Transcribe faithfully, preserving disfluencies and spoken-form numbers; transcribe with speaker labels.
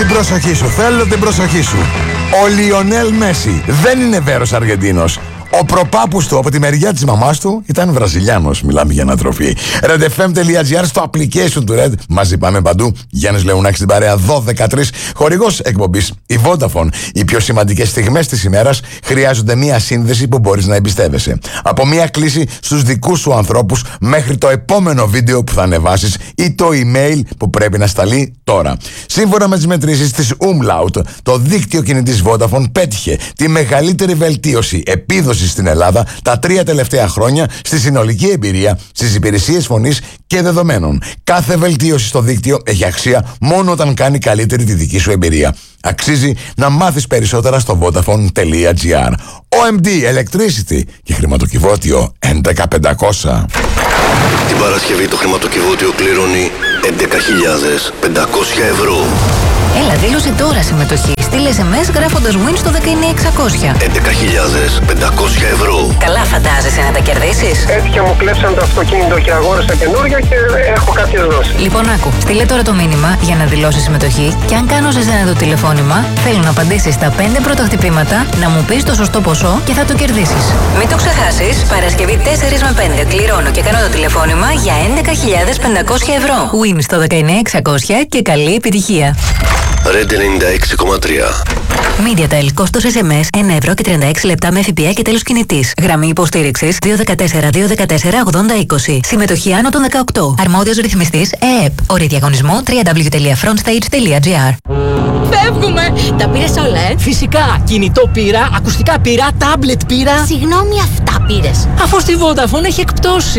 Speaker 1: την προσοχή σου, θέλω την προσοχή σου. Ο Λιονέλ Μέση δεν είναι βέρος Αργεντίνος. Ο προπάπους του από τη μεριά της μαμάς του ήταν Βραζιλιάνος. Μιλάμε για ανατροφή. redfm.gr στο application του Red. Μαζί πάμε παντού. Γιάννης Λεουνάκης στην παρέα δώδεκα τρία. Χορηγός εκπομπής η Vodafone. Οι πιο σημαντικές στιγμές της ημέρας χρειάζονται μία σύνδεση που μπορείς να εμπιστεύεσαι. Από μία κλίση στους δικούς σου ανθρώπους μέχρι το επόμενο βίντεο που θα ανεβάσεις ή το email που πρέπει να σταλεί τώρα. Σύμφωνα με τις μετρήσεις της Umlaut, το δίκτυο κινητής Vodafone πέτυχε τη μεγαλύτερη βελτίωση επίδοσης στην Ελλάδα τα τρία τελευταία χρόνια στη συνολική εμπειρία στις υπηρεσίες φωνής και δεδομένων. Κάθε βελτίωση στο δίκτυο έχει αξία μόνο όταν κάνει καλύτερη τη δική σου εμπειρία. Αξίζει να μάθεις περισσότερα στο vodafone.gr. ο εμ ντι Electricity και χρηματοκιβώτιο έντεκα πεντακόσια.
Speaker 2: Την Παρασκευή το χρηματοκιβώτιο κληρώνει έντεκα χιλιάδες πεντακόσια ευρώ.
Speaker 3: Έλα, δήλωσε τώρα συμμετοχή. Στείλε ες εμ ες γράφοντας win στο δεκαεννιά εξακόσια.
Speaker 2: έντεκα χιλιάδες πεντακόσια ευρώ.
Speaker 3: Καλά φαντάζεσαι να τα κερδίσεις.
Speaker 4: Έτυχε μου κλέψαν το αυτοκίνητο και αγόρασα καινούριο και έχω κάποιες δόσεις.
Speaker 3: Λοιπόν, άκου. Στείλε τώρα το μήνυμα για να δηλώσεις συμμετοχή και αν κάνω σε σένα το τηλεφώνημα, θέλω να απαντήσεις στα πέντε πρώτα χτυπήματα, να μου πεις το σωστό ποσό και θα το κερδίσεις. Μην το ξεχάσεις. Παρασκευή τέσσερα με πέντε κληρώνω και κάνω το τηλεφώνημα για έντεκα χιλιάδες πεντακόσια ευρώ. Win στο δεκαεννιά εξακόσια και καλή επιτυχία.
Speaker 2: Red ενενήντα έξι κόμμα τρία.
Speaker 3: MediaTel, κόστος ες εμ ες ένα ευρώ και τριάντα έξι λεπτά με ΦΠΑ και τέλος κινητής. Γραμμή υποστήριξης δύο ένα τέσσερα δύο ένα τέσσερα ογδόντα είκοσι. Συμμετοχή άνω των δεκαοκτώ. Αρμόδιος ρυθμιστής ΕΕΠ. Όροι διαγωνισμού double-u double-u double-u τελεία frontstage τελεία gr.
Speaker 5: Φεύγουμε! Τα πήρες όλα, ε?
Speaker 6: Φυσικά! Κινητό πήρα, ακουστικά πήρα, τάμπλετ πήρα.
Speaker 5: Συγγνώμη, αυτά πήρες.
Speaker 6: Αφού στη Vodafone έχει εκπτώσει.